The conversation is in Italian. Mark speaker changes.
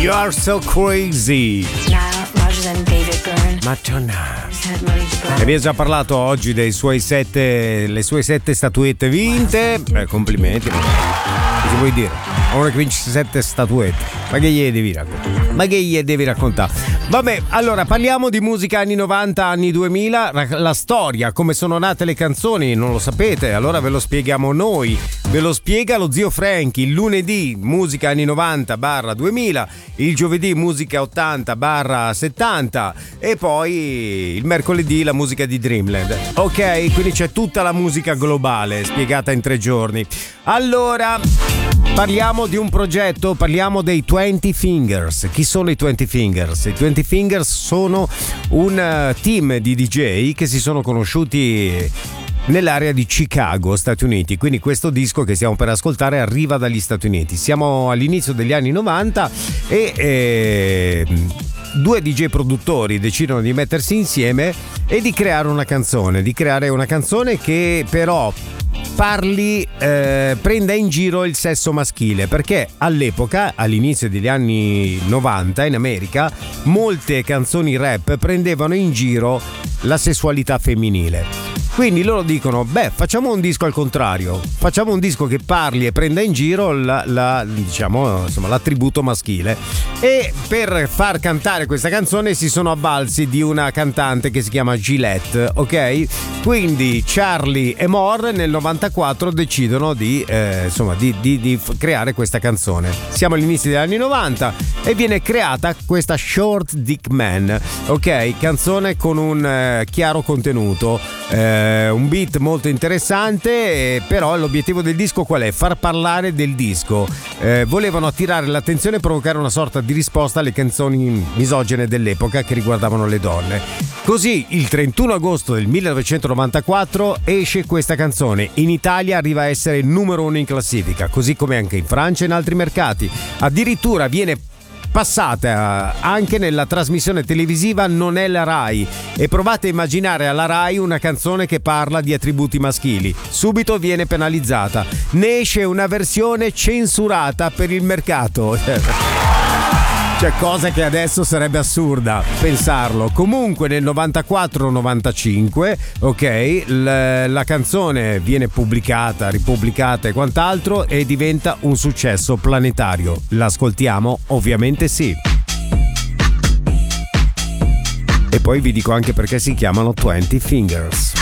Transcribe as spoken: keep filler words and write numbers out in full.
Speaker 1: You Are So Crazy. Madonna. Ne abbiamo già parlato oggi dei suoi sette, le sue sette statuette vinte. Beh, complimenti. Cosa vuoi dire? Uno che vince sette statuette. Ma che gli devi raccontare? Ma che gli devi raccontare? Vabbè, allora parliamo di musica anni novanta, anni duemila, la storia, come sono nate le canzoni, non lo sapete, allora ve lo spieghiamo noi. Ve lo spiega lo zio Frankie. Il lunedì musica anni novanta barra duemila, il giovedì musica ottanta barra settanta e poi il mercoledì la musica di Dreamland. Ok, quindi c'è tutta la musica globale spiegata in tre giorni. Allora, parliamo di un progetto, parliamo dei venti Fingers. Chi sono i venti Fingers? I venti Fingers sono un team di D J che si sono conosciuti nell'area di Chicago, Stati Uniti. Quindi questo disco che stiamo per ascoltare arriva dagli Stati Uniti. Siamo all'inizio degli anni novanta e eh, due D J produttori decidono di mettersi insieme e di creare una canzone, di creare una canzone che però parli, eh, prenda in giro il sesso maschile, perché all'epoca, all'inizio degli anni novanta in America, molte canzoni rap prendevano in giro la sessualità femminile. Quindi loro dicono, beh, facciamo un disco al contrario, facciamo un disco che parli e prenda in giro la, la, diciamo, insomma, l'attributo maschile. E per far cantare questa canzone si sono avvalsi di una cantante che si chiama Gillette, ok? Quindi Charlie e Moore nel novantaquattro decidono di, eh, insomma, di, di, di creare questa canzone. Siamo all'inizio degli anni novanta e viene creata questa Short Dick Man, ok? Canzone con un eh, chiaro contenuto, eh, un beat molto interessante, eh, però l'obiettivo del disco qual è? Far parlare del disco. Eh, volevano attirare l'attenzione e provocare una sorta di risposta alle canzoni misogene dell'epoca che riguardavano le donne. Così il trentuno agosto del millenovecentonovantaquattro esce questa canzone. In Italia arriva a essere numero uno in classifica, così come anche in Francia e in altri mercati. Addirittura viene passata anche nella trasmissione televisiva Non è la Rai, e provate a immaginare alla Rai una canzone che parla di attributi maschili, subito viene penalizzata. Ne esce una versione censurata per il mercato. Cioè, cosa che adesso sarebbe assurda pensarlo. Comunque nel novantaquattro novantacinque, ok, l- la canzone viene pubblicata, ripubblicata e quant'altro e diventa un successo planetario. L'ascoltiamo? Ovviamente sì. E poi vi dico anche perché si chiamano venti Fingers.